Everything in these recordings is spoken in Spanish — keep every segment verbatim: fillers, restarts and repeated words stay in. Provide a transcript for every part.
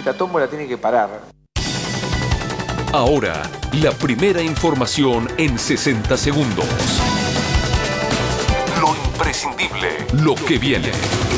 esta tómbola tiene que parar. Ahora, la primera información en sesenta segundos. Lo imprescindible, lo que viene.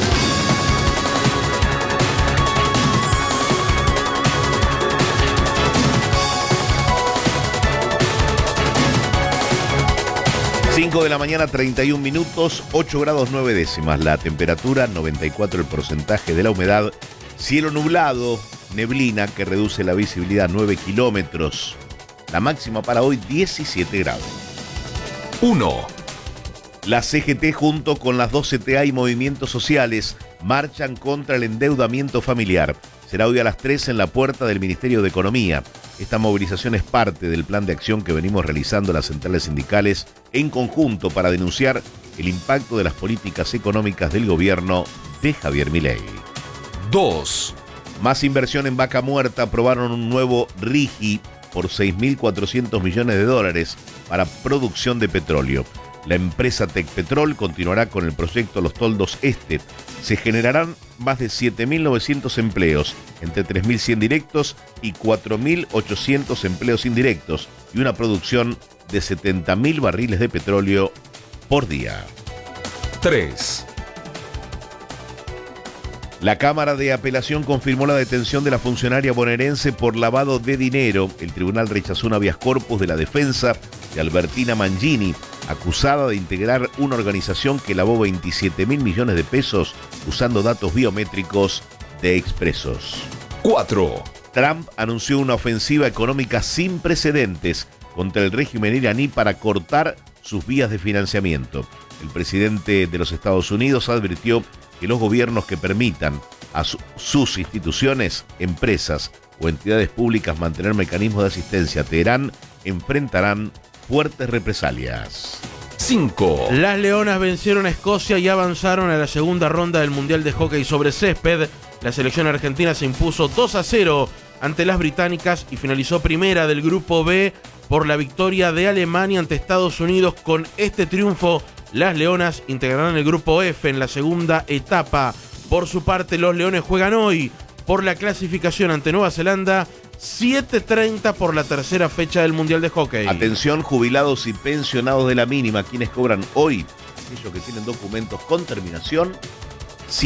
cinco de la mañana, treinta y un minutos, ocho grados nueve décimas la temperatura, noventa y cuatro el porcentaje de la humedad, cielo nublado, neblina que reduce la visibilidad a nueve kilómetros. La máxima para hoy, diecisiete grados. uno. La C G T junto con las dos C T A y movimientos sociales marchan contra el endeudamiento familiar. Será hoy a las tres en la puerta del Ministerio de Economía. Esta movilización es parte del plan de acción que venimos realizando las centrales sindicales en conjunto para denunciar el impacto de las políticas económicas del gobierno de Javier Milei. dos. Más inversión en Vaca Muerta. Aprobaron un nuevo RIGI por seis mil cuatrocientos millones de dólares para producción de petróleo. La empresa Tecpetrol continuará con el proyecto Los Toldos Este. Se generarán más de siete mil novecientos empleos, entre tres mil cien directos y cuatro mil ochocientos empleos indirectos, y una producción de setenta mil barriles de petróleo por día. tres. La Cámara de Apelación confirmó la detención de la funcionaria bonaerense por lavado de dinero. El tribunal rechazó un habeas corpus de la defensa de Albertina Mangini, acusada de integrar una organización que lavó veintisiete mil millones de pesos usando datos biométricos de expresos. cuatro. Trump anunció una ofensiva económica sin precedentes contra el régimen iraní para cortar sus vías de financiamiento. El presidente de los Estados Unidos advirtió que los gobiernos que permitan a su, sus instituciones, empresas o entidades públicas mantener mecanismos de asistencia a Teherán enfrentarán fuertes represalias. cinco. Las Leonas vencieron a Escocia y avanzaron a la segunda ronda del Mundial de Hockey sobre Césped. La selección argentina se impuso dos a cero ante las británicas y finalizó primera del Grupo B por la victoria de Alemania ante Estados Unidos. Con este triunfo, las Leonas integrarán el Grupo F en la segunda etapa. Por su parte, los Leones juegan hoy por la clasificación ante Nueva Zelanda, siete treinta por la tercera fecha del Mundial de Hockey. Atención, jubilados y pensionados de la mínima, quienes cobran hoy, aquellos que tienen documentos con terminación